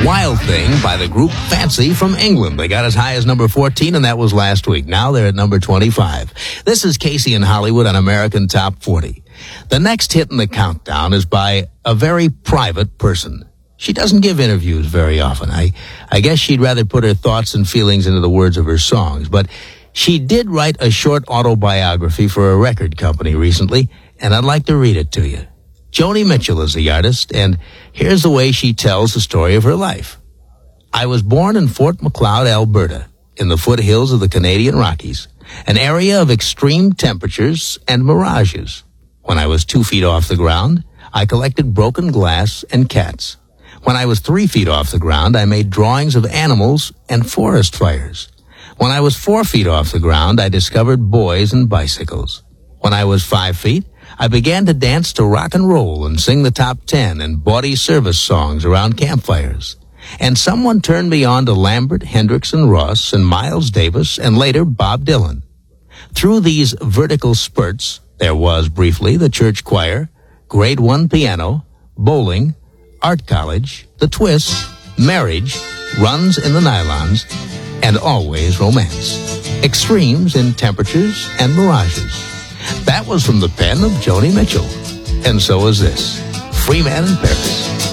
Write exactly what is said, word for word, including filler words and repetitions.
Wild Thing by the group Fancy from England. They got as high as number fourteen, and that was last week. Now they're at number twenty-five. This is Casey in Hollywood on American Top forty. The next hit in the countdown is by a very private person. She doesn't give interviews very often. I, I guess she'd rather put her thoughts and feelings into the words of her songs. But she did write a short autobiography for a record company recently, and I'd like to read it to you. Joni Mitchell is the artist, and here's the way she tells the story of her life. I was born in Fort Macleod, Alberta, in the foothills of the Canadian Rockies, an area of extreme temperatures and mirages. When I was two feet off the ground, I collected broken glass and cats. When I was three feet off the ground, I made drawings of animals and forest fires. When I was four feet off the ground, I discovered boys and bicycles. When I was five feet, I began to dance to rock and roll and sing the top ten and bawdy service songs around campfires. And someone turned me on to Lambert, Hendricks, and Ross, and Miles Davis, and later Bob Dylan. Through these vertical spurts, there was briefly the church choir, grade one piano, bowling, art college, the Twists, marriage, runs in the nylons, and always romance. Extremes in temperatures and mirages. That was from the pen of Joni Mitchell. And so is this, Free Man in Paris.